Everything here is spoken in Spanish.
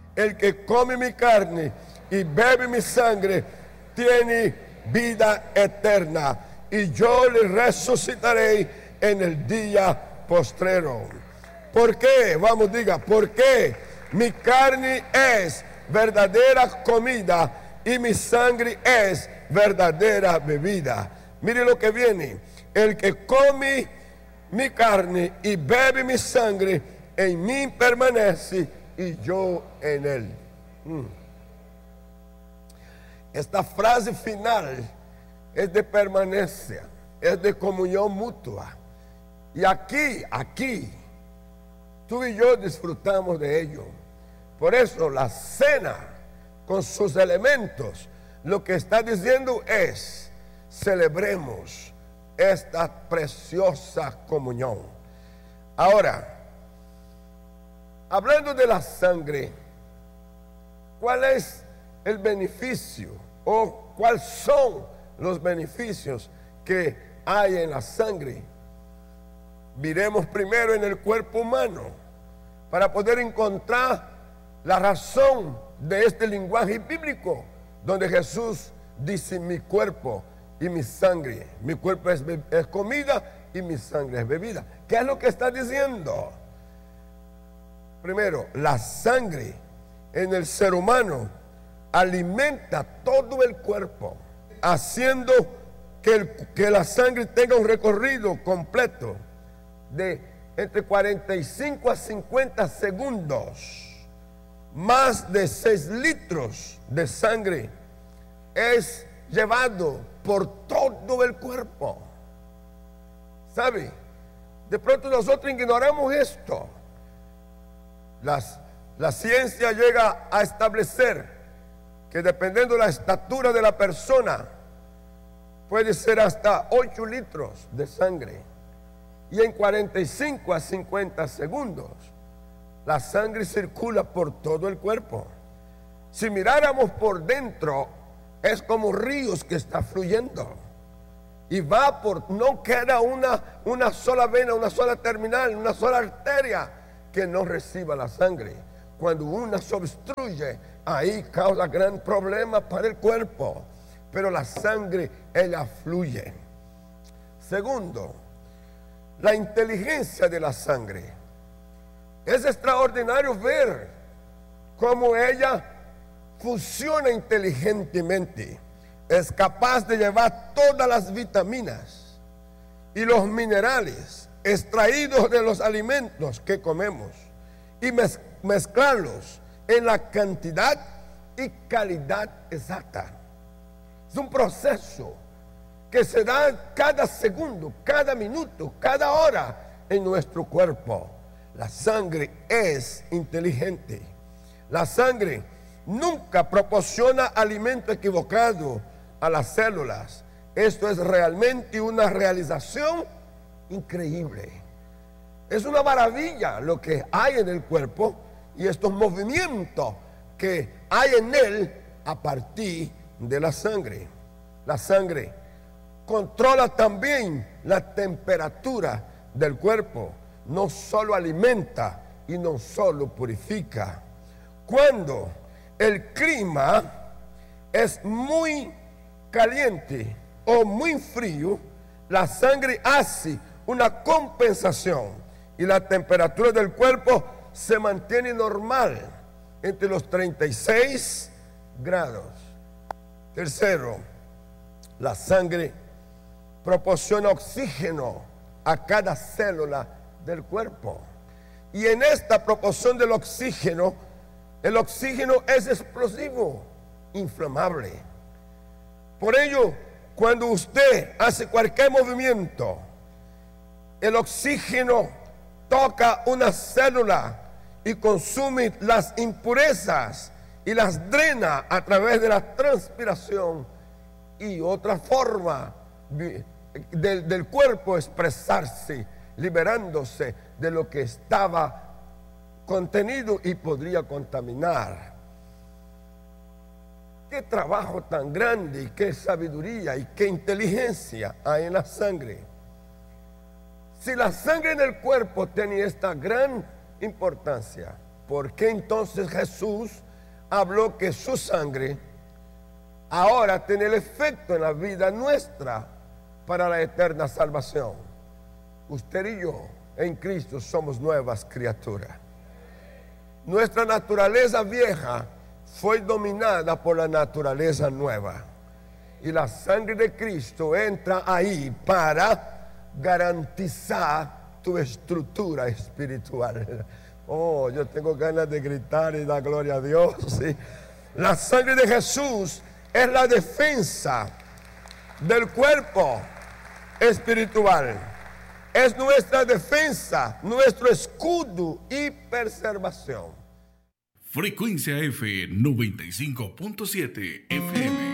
el que come mi carne y bebe mi sangre tiene vida eterna, y yo le resucitaré en el día postrero. ¿Por qué? Vamos, diga, ¿por qué? Mi carne es verdadera comida y mi sangre es verdadera bebida. Mire lo que viene: el que come mi carne y bebe mi sangre, en mí permanece y yo en él. Esta frase final es de permanencia, es de comunión mutua. Y aquí, tú y yo disfrutamos de ello. Por eso la cena con sus elementos, lo que está diciendo es: celebremos esta preciosa comunión. Ahora, hablando de la sangre, ¿cuál es el beneficio o cuáles son los beneficios que hay en la sangre? Miremos primero en el cuerpo humano para poder encontrar la razón de este lenguaje bíblico, donde Jesús dice: mi cuerpo y mi sangre. Mi cuerpo es comida y mi sangre es bebida. ¿Qué es lo que está diciendo? Primero, la sangre en el ser humano alimenta todo el cuerpo, haciendo que la sangre tenga un recorrido completo de entre 45 a 50 segundos. Más de 6 litros de sangre es llevado por todo el cuerpo. ¿Sabe? De pronto nosotros ignoramos esto. La ciencia llega a establecer que dependiendo de la estatura de la persona, puede ser hasta 8 litros de sangre. Y en 45 a 50 segundos, la sangre circula por todo el cuerpo. Si miráramos por dentro, es como ríos que está fluyendo. Y va no queda una sola vena, una sola terminal, una sola arteria que no reciba la sangre. Cuando una se obstruye, ahí causa gran problema para el cuerpo. Pero la sangre, ella fluye. Segundo, la inteligencia de la sangre. Es extraordinario ver cómo ella funciona inteligentemente. Es capaz de llevar todas las vitaminas y los minerales extraídos de los alimentos que comemos y mezclarlos en la cantidad y calidad exacta. Es un proceso que se da cada segundo, cada minuto, cada hora en nuestro cuerpo. La sangre es inteligente. La sangre nunca proporciona alimento equivocado a las células. Esto es realmente una realización increíble. Es una maravilla lo que hay en el cuerpo y estos movimientos que hay en él a partir de la sangre. La sangre controla también la temperatura del cuerpo. No solo alimenta y no solo purifica. Cuando el clima es muy caliente o muy frío, la sangre hace una compensación y la temperatura del cuerpo se mantiene normal entre los 36 grados. Tercero, la sangre proporciona oxígeno a cada célula del cuerpo. Y en esta proporción del oxígeno, el oxígeno es explosivo, inflamable. Por ello, cuando usted hace cualquier movimiento, el oxígeno toca una célula y consume las impurezas y las drena a través de la transpiración y otra forma del cuerpo expresarse, liberándose de lo que estaba contenido y podría contaminar. Qué trabajo tan grande y qué sabiduría y qué inteligencia hay en la sangre. Si la sangre en el cuerpo tiene esta gran importancia, ¿por qué entonces Jesús habló que su sangre ahora tiene el efecto en la vida nuestra para la eterna salvación? Usted y yo en Cristo somos nuevas criaturas. Nuestra naturaleza vieja fue dominada por la naturaleza nueva. Y la sangre de Cristo entra ahí para garantizar tu estructura espiritual. Oh, yo tengo ganas de gritar y dar gloria a Dios. ¿Sí? La sangre de Jesús es la defensa del cuerpo espiritual. Es nuestra defensa, nuestro escudo y preservación. Frecuencia F 95.7 FM.